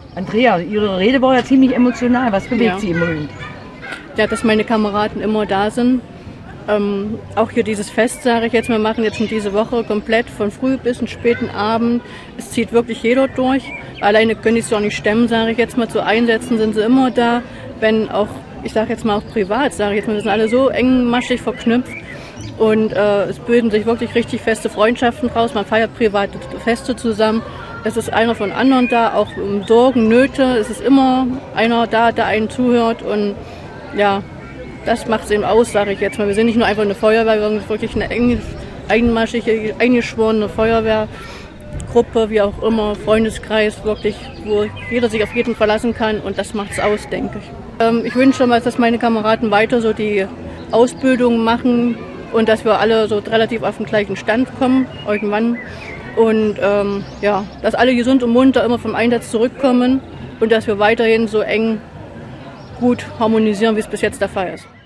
Andrea, Ihre Rede war ja ziemlich emotional. Was bewegt Ja. Sie im Moment? Ja, dass meine Kameraden immer da sind. Auch hier dieses Fest, sage ich jetzt, wir machen jetzt schon diese Woche komplett von früh bis in späten Abend. Es zieht wirklich jeder durch. Alleine können die es auch nicht stemmen, sage ich jetzt mal. Zu Einsätzen sind sie immer da. Wenn auch, ich sage jetzt mal auch privat, sage ich jetzt mal, wir sind alle so engmaschig verknüpft. Und es bilden sich wirklich richtig feste Freundschaften draus. Man feiert private Feste zusammen. Es ist einer von anderen da, auch um Sorgen, Nöte. Es ist immer einer da, der einen zuhört. Und ja, das macht es eben aus, sage ich jetzt mal. Wir sind nicht nur einfach eine Feuerwehr, wir sind wirklich eine engmaschige, eingeschworene Feuerwehrgruppe, wie auch immer, Freundeskreis, wirklich, wo jeder sich auf jeden verlassen kann. Und das macht es aus, denke ich. Ich wünsche mal, dass meine Kameraden weiter so die Ausbildung machen und dass wir alle so relativ auf den gleichen Stand kommen, irgendwann. Und ja, dass alle gesund und munter immer vom Einsatz zurückkommen und dass wir weiterhin so eng gut harmonisieren, wie es bis jetzt der Fall ist.